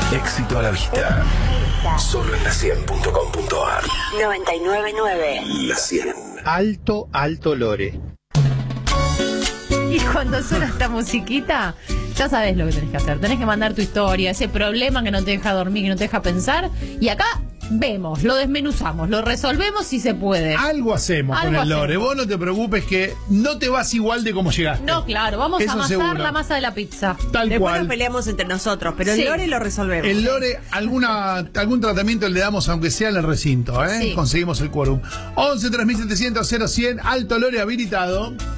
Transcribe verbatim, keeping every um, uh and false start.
Éxito a la vista. Solo en la cien punto com punto ar. noventa y nueve punto nueve. La cien. Alto, alto lore. Y cuando suena esta musiquita, ya sabes lo que tenés que hacer. Tenés que mandar tu historia, ese problema que no te deja dormir, que no te deja pensar. Y acá vemos, lo desmenuzamos, lo resolvemos si se puede. Algo hacemos Algo con el lore. hacemos. Vos no te preocupes que no te vas igual de como llegaste. No, claro, vamos Eso a amasar seguro. la masa de la pizza. Tal Después cual. nos peleamos entre nosotros, pero Sí. el lore lo resolvemos. El lore, alguna, algún tratamiento le damos, aunque sea en el recinto, ¿eh? Sí. Conseguimos el quórum. once tres mil setecientos cero cien, alto lore habilitado.